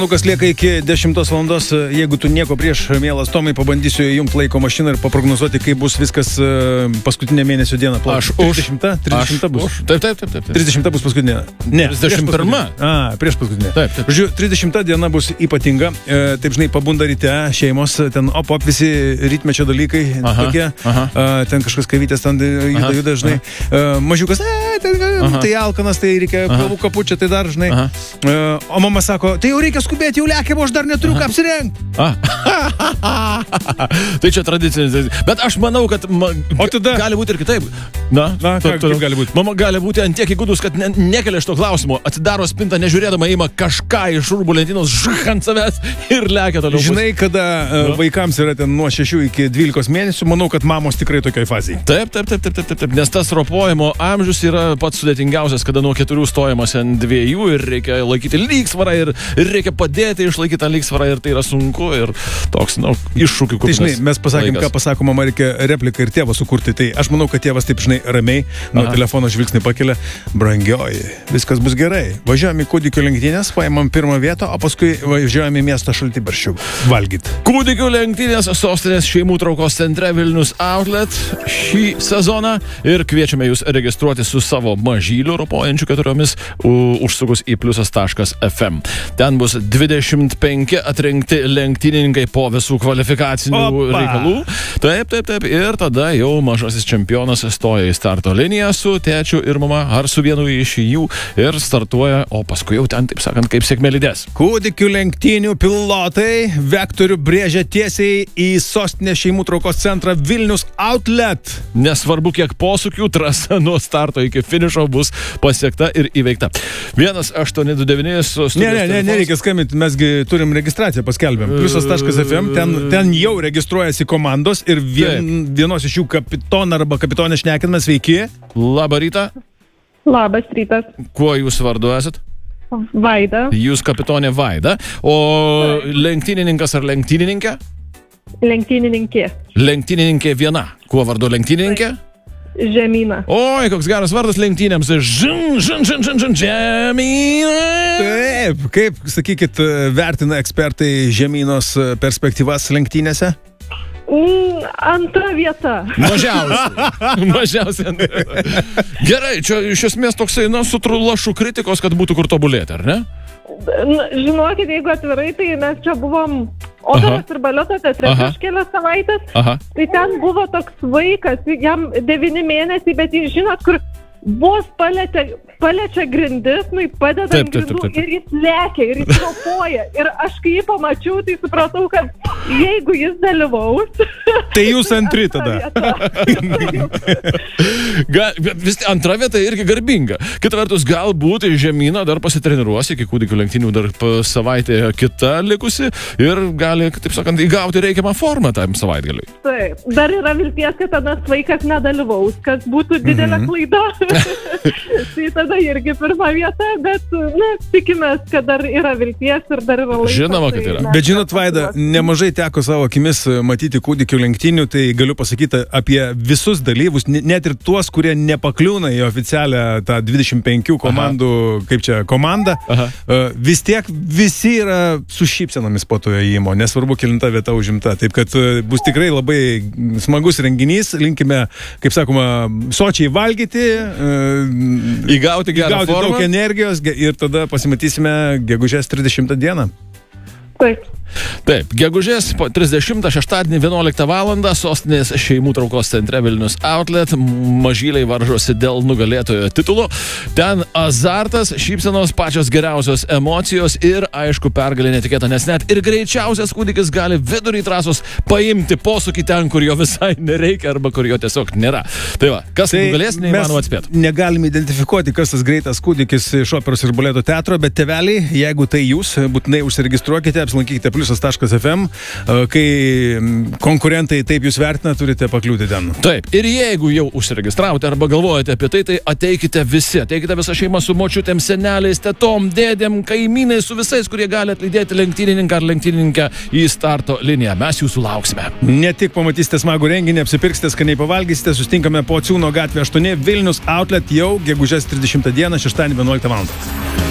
Lukas lieka iki 10 valandos. Jeigu tu nieko prieš, mielas Tomai, pabandysiu įjungti laiko mašiną ir paprognozuoti, kaip bus viskas paskutinę mėnesio dieną. Aš 30 bus. Taip. 30 bus paskutinė. Ne, 31. Prieš paskutinė. Taip. Žiūrėjau, 30 diena bus ypatinga. Taip, žinai, pabunda ryte šeimos, ten op, visi rytmečio dalykai tokie. Ten kažkas kavytės, ten juda, žinai. Mažiukas, tai alkanas, tai reikia kavų kapučio, tai dar, žinai. O mama sako, tai jau reikia skubėti, jau lėkiam, aš dar neturiu ką apsirengti. Tai čia tradicinis. Bet aš manau, kad gali būti ir kitaip. Kaip gali būti? Mama gali būti ant tiek įgudus, kad nekelia šito klausimo. Atidaro spintą, nežiūrėdama, ima kažką iš rūbų lentynos ant savęs ir lekia toliau. Žinai, kada vaikams yra ten nuo 6 iki 12 mėnesių, manau, kad mamos tikrai tokioj fazėje. Taip. Nes tas ropojimo amžius yra pats sudėtingiausias, kada nuo 4 stojamas ant 2 ir reikia laikyti lygsvarą ir reikia padėti išlaikyti tą lygsvarą ir tai yra sunku ir toks, iššūkių kupinas. Tai žinai, mes pasakėm, ką pasako mama, reikia repliką ir tėvą sukurti. Tai aš manau, kad tėvas taip, žinai, ramiai nuo telefono žvilgsnį pakelia. Brangioji, viskas bus gerai. Važiuojam į kūdikių lenktynės, paimam pirmą vietą, o paskui važiuojam į miesto šaltibarščių valgyti. Kūdikių lenktynės sostinės šeimų traukos centre Vilnius Outlet šį sezoną ir kviečiame jūs registruoti su savo mažyliu ropojančiu 4 užsukus į pliusas.fm. Ten bus 25 atrinkti lenktynininkai po visų kvalifikacinių reikalų. Taip. Ir tada jau mažasis čempionas stoja į starto liniją su tėčiu ir mama ar su vienu iš jų ir startuoja, o paskui jau ten, taip sakant, kaip sėkmė lydės. Kūdikių lenktynių pilotai vektorių brėžia tiesiai į sostinės šeimų traukos centrą Vilnius Outlet. Nesvarbu, kiek posūkių trasa nuo starto iki finišo bus pasiekta ir įveikta. 1829 nereikia skambinti, mesgi turim registraciją paskelbėm. Pliusas.fm, ten jau registruojasi komandos ir vienos iš jų kapitoną arba kapitonę šnekiname. Sveiki. Labą rytą. Labas rytas. Kuo jūs vardu esat? Vaida. Jūs kapitonė Vaida. O lenktynininkas ar lenktynininkė? Lenktynininkė. Lenktynininkė viena. Kuo vardu lenktynininkė? Žemyna. Oi, koks geras vardas lenktynėms. Žemyna. Taip, kaip, sakykit, vertina ekspertai Žemynos perspektyvas lenktynėse? Antra vieta. Mažiausiai. Gerai, čia iš esmės toksai, sutrulašų kritikos, kad būtų kur tobulėti, ar ne? Žinokit, jeigu atvirai, tai mes čia buvom operos ir baleto teatre prieš kelias savaitės. Tai ten buvo toks vaikas, jam 9 mėnesiai, bet jis žinot, kur vos paliečia grindis, padeda ant grindų ir jis lekia, ir jis ropoja. Ir aš kai jį pamačiau, tai supratau, kad jeigu jis dalyvaus... Tai jūs antri tada. Vis antra vieta irgi garbinga. Kita vertus, galbūt Žemyna dar pasitreniruos iki kūdikių lenktynių dar savaitė kita likusi ir gali, taip sakant, įgauti reikiamą formą tam savaitgaliui. Taip, dar yra vilties, kad tada vaikas nedalyvaus, kas būtų didelė klaida. Tai tada irgi pirma vieta, bet tikimės, kad dar yra vilties ir dar yra laikas. Žinoma, kad yra. Bet žinot, Vaida, nemažai teko savo akimis matyti kūdikių lenktynių, tai galiu pasakyti apie visus dalyvus, net ir tuos, kurie nepakliūna į oficialią tą 25 komandų, kaip čia, komandą. Vis tiek visi yra su šypsenomis po to įėjimo, nesvarbu, kelinta vieta užimta. Taip, kad bus tikrai labai smagus renginys, linkime, kaip sakoma, sočiai valgyti, įgauti gerą formą, daug energijos ir tada pasimatysime gegužės 30 dieną. Taip, gegužės 30 šeštadienį 11 valandą sostinės šeimų traukos centre Vilnius Outlet mažyliai varžosi dėl nugalėtojo titulo. Ten azartas, šypsenos, pačios geriausios emocijos ir, aišku, pergalė netikėta, nes net ir greičiausias kūdikis gali vidurį trasos paimti posūkį ten, kur jo visai nereikia arba kur jo tiesiog nėra. Tai va, kas nugalės, neįmanoma atspėti. Negalime identifikuoti, kas tas greitas kūdikis iš operos ir baleto teatro, bet tėveliai, jeigu tai jūs, būtinai užsiregistruokite, apsilankykite pliusas.fm, kai konkurentai taip jūs vertina, turite pakliūti ten. Taip, ir jeigu jau užsiregistravote arba galvojate apie tai, tai ateikite visi, ateikite visą šeimą su močiutėm, seneliais, tetom, dėdėm, kaimynais, su visais, kurie gali atlydėti lenktynininką ar lenktynininkę į starto liniją. Mes jūsų lauksime. Ne tik pamatysite smagų renginį, apsipirksite, skaniai pavalgysite, sustinkame Pociūno gatvė 8 Vilnius Outlet jau gegužės 30 dieną, šeštadienį 11 val.